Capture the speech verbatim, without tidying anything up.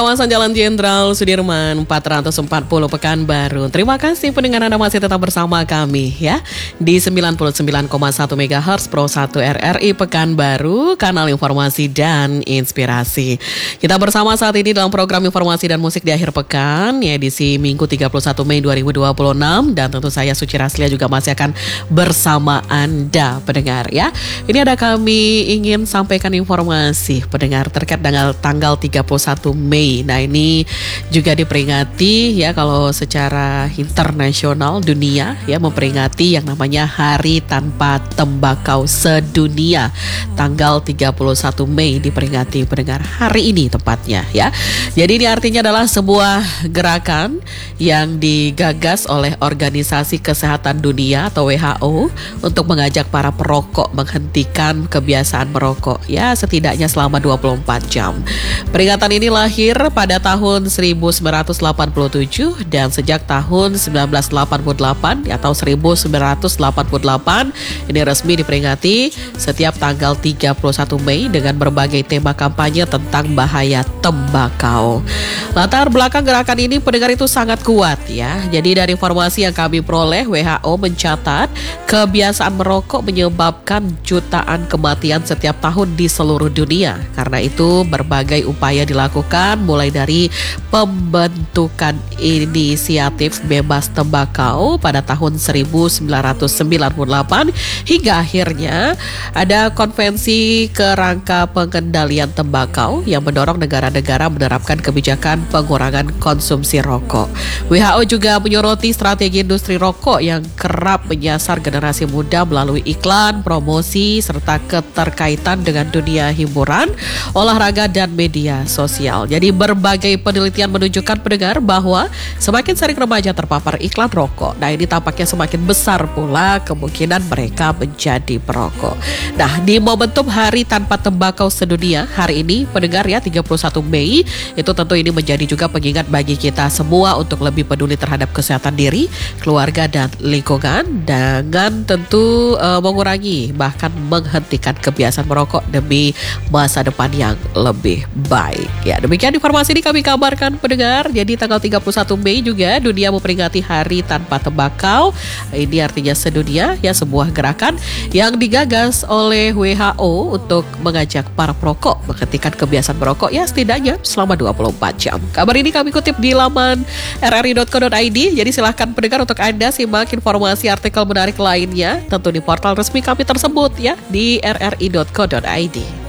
Kawasan Jalan Jenderal Sudirman empat ratus empat puluh Pekanbaru. Terima kasih pendengar Anda masih tetap bersama kami ya di sembilan puluh sembilan koma satu megahertz Pro satu R R I Pekanbaru, kanal informasi dan inspirasi. Kita bersama saat ini dalam program informasi dan musik di akhir pekan, ya edisi Minggu tiga puluh satu Mei dua ribu dua puluh enam, dan tentu saya Suci Raslia juga masih akan bersama Anda pendengar ya. Ini ada kami ingin sampaikan informasi pendengar terkait dengan tanggal tiga puluh satu Mei. Nah, ini juga diperingati ya kalau secara internasional dunia ya memperingati yang namanya Hari Tanpa Tembakau Sedunia. Tanggal tiga puluh satu Mei diperingati pendengar hari ini tepatnya ya. Jadi ini artinya adalah sebuah gerakan yang digagas oleh Organisasi Kesehatan Dunia atau W H O untuk mengajak para perokok menghentikan kebiasaan merokok ya setidaknya selama dua puluh empat jam. Peringatan ini lahir pada tahun seribu sembilan ratus delapan puluh tujuh dan sejak tahun seribu sembilan ratus delapan puluh delapan atau seribu sembilan ratus delapan puluh delapan ini resmi diperingati setiap tanggal tiga puluh satu Mei dengan berbagai tema kampanye tentang bahaya tembakau. Latar belakang gerakan ini pendengar itu sangat kuat ya. Jadi dari informasi yang kami peroleh, W H O mencatat kebiasaan merokok menyebabkan jutaan kematian setiap tahun di seluruh dunia. Karena itu berbagai upaya dilakukan mulai dari pembentukan inisiatif bebas tembakau pada tahun seribu sembilan ratus sembilan puluh delapan hingga akhirnya ada konvensi kerangka pengendalian tembakau yang mendorong negara-negara menerapkan kebijakan pengurangan konsumsi rokok. W H O juga menyoroti strategi industri rokok yang kerap menyasar generasi muda melalui iklan, promosi, serta keterkaitan dengan dunia hiburan, olahraga, dan media sosial. Jadi berbagai penelitian menunjukkan pendengar bahwa semakin sering remaja terpapar iklan rokok, nah ini tampaknya semakin besar pula kemungkinan mereka menjadi perokok. Nah, di momentum Hari Tanpa Tembakau Sedunia hari ini pendengar ya tiga puluh satu Mei, itu tentu ini menjadi juga pengingat bagi kita semua untuk lebih peduli terhadap kesehatan diri, keluarga, dan lingkungan dengan tentu uh, mengurangi bahkan menghentikan kebiasaan merokok demi masa depan yang lebih baik. Ya, demikian informasi ini kami kabarkan pendengar. Jadi tanggal tiga puluh satu Mei juga dunia memperingati Hari Tanpa Tembakau. Ini artinya sedunia ya, sebuah gerakan yang digagas oleh W H O untuk mengajak para perokok menghentikan kebiasaan merokok ya setidaknya selama dua puluh empat jam. Kabar ini kami kutip di laman r r i dot co dot i d. Jadi silahkan pendengar untuk Anda simak informasi artikel menarik lainnya tentu di portal resmi kami tersebut ya di r r i dot co dot i d.